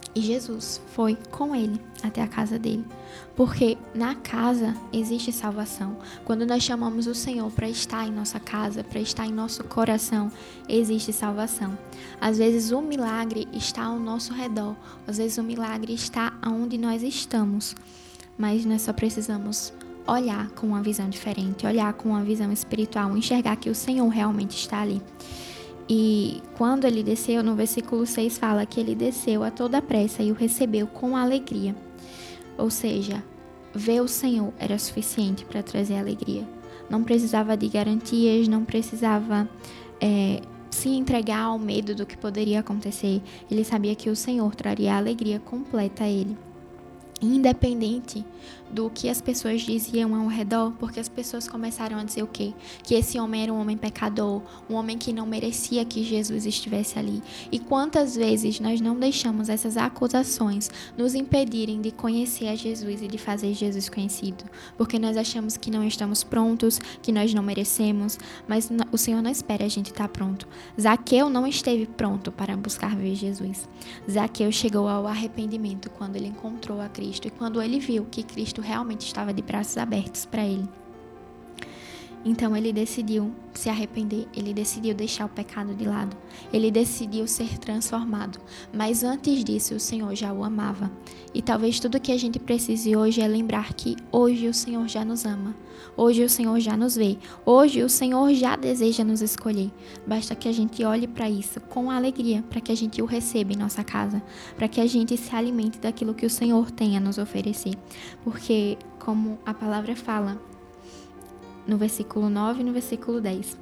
E Jesus foi com ele até a casa dele, porque na casa existe salvação. Quando nós chamamos o Senhor para estar em nossa casa, para estar em nosso coração, existe salvação. Às vezes o milagre está ao nosso redor, às vezes o milagre está onde nós estamos, mas nós só precisamos olhar com uma visão diferente, olhar com uma visão espiritual, enxergar que o Senhor realmente está ali. E quando ele desceu, no versículo 6 fala que ele desceu a toda pressa e o recebeu com alegria. Ou seja, ver o Senhor era suficiente para trazer alegria. Não precisava de garantias, não precisava se entregar ao medo do que poderia acontecer. Ele sabia que o Senhor traria a alegria completa a ele. Independente do que as pessoas diziam ao redor, porque as pessoas começaram a dizer o quê? Que esse homem era um homem pecador, um homem que não merecia que Jesus estivesse ali. E quantas vezes nós não deixamos essas acusações nos impedirem de conhecer a Jesus e de fazer Jesus conhecido? Porque nós achamos que não estamos prontos, que nós não merecemos, mas o Senhor não espera a gente estar pronto. Zaqueu não esteve pronto para buscar ver Jesus. Zaqueu chegou ao arrependimento quando ele encontrou a Cristo e quando ele viu que Cristo realmente estava de braços abertos para ele. Então ele decidiu se arrepender, ele decidiu deixar o pecado de lado, ele decidiu ser transformado. Mas antes disso, o Senhor já o amava. E talvez tudo que a gente precise hoje é lembrar que hoje o Senhor já nos ama, hoje o Senhor já nos vê, hoje o Senhor já deseja nos escolher. Basta que a gente olhe para isso com alegria, para que a gente o receba em nossa casa, para que a gente se alimente daquilo que o Senhor tem a nos oferecer. Porque, como a palavra fala, no versículo 9 e no versículo 10.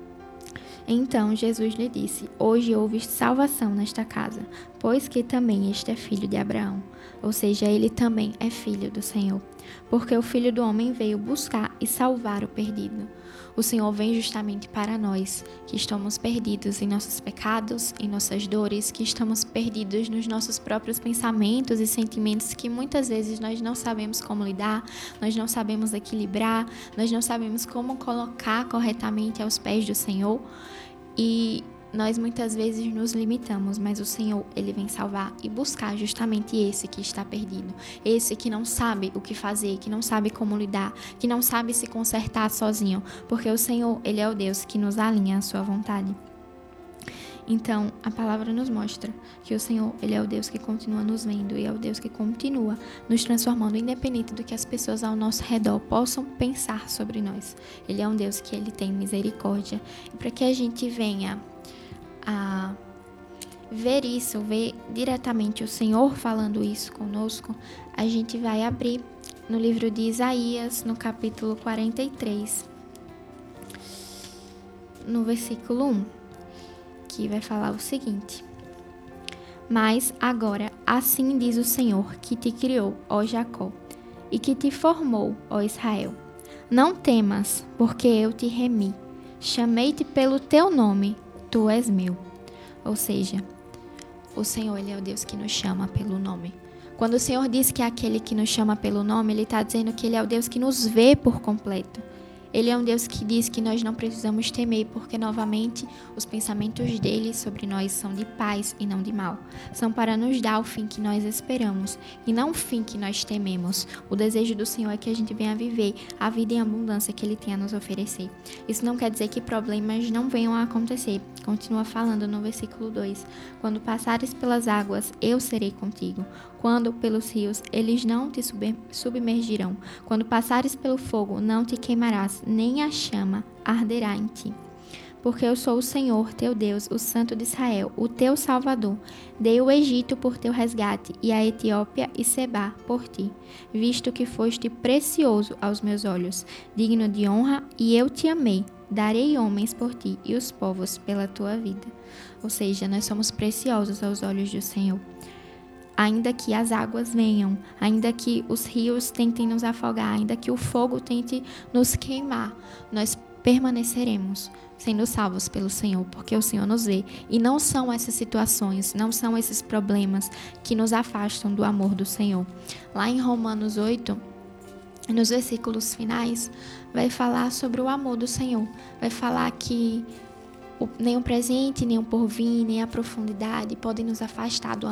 Então Jesus lhe disse: hoje houve salvação nesta casa, pois que também este é filho de Abraão. Ou seja, ele também é filho do Senhor. Porque o Filho do Homem veio buscar e salvar o perdido. O Senhor vem justamente para nós, que estamos perdidos em nossos pecados, em nossas dores, que estamos perdidos nos nossos próprios pensamentos e sentimentos que muitas vezes nós não sabemos como lidar, nós não sabemos equilibrar, nós não sabemos como colocar corretamente aos pés do Senhor. E nós muitas vezes nos limitamos, mas o Senhor, Ele vem salvar e buscar justamente esse que está perdido, esse que não sabe o que fazer, que não sabe como lidar, que não sabe se consertar sozinho, porque o Senhor, Ele é o Deus que nos alinha à sua vontade. Então, a palavra nos mostra que o Senhor, Ele é o Deus que continua nos vendo e é o Deus que continua nos transformando, independente do que as pessoas ao nosso redor possam pensar sobre nós. Ele é um Deus que Ele tem misericórdia. E para que a gente venha a ver isso, ver diretamente o Senhor falando isso conosco, a gente vai abrir no livro de Isaías, no capítulo 43, no versículo 1, que vai falar o seguinte: mas agora assim diz o Senhor que te criou, ó Jacó, e que te formou, ó Israel. Não temas, porque eu te remi, chamei-te pelo teu nome, tu és meu. Ou seja, o Senhor, Ele é o Deus que nos chama pelo nome. Quando o Senhor diz que é aquele que nos chama pelo nome, Ele está dizendo que Ele é o Deus que nos vê por completo. Ele é um Deus que diz que nós não precisamos temer, porque novamente os pensamentos dele sobre nós são de paz e não de mal. São para nos dar o fim que nós esperamos e não o fim que nós tememos. O desejo do Senhor é que a gente venha viver a vida em abundância que Ele tem a nos oferecer. Isso não quer dizer que problemas não venham a acontecer. Continua falando no versículo 2. Quando passares pelas águas, eu serei contigo. Quando pelos rios, eles não te submergirão. Quando passares pelo fogo, não te queimarás, nem a chama arderá em ti. Porque eu sou o Senhor, teu Deus, o Santo de Israel, o teu Salvador. Dei o Egito por teu resgate, e a Etiópia e Sebá por ti, visto que foste precioso aos meus olhos, digno de honra, e eu te amei. Darei homens por ti e os povos pela tua vida. Ou seja, nós somos preciosos aos olhos do Senhor. Ainda que as águas venham, ainda que os rios tentem nos afogar, ainda que o fogo tente nos queimar, nós permaneceremos sendo salvos pelo Senhor, porque o Senhor nos vê. E não são essas situações, não são esses problemas que nos afastam do amor do Senhor. Lá em Romanos 8, nos versículos finais, vai falar sobre o amor do Senhor. Vai falar que nem o presente, nem o porvir, nem a profundidade podem nos afastar do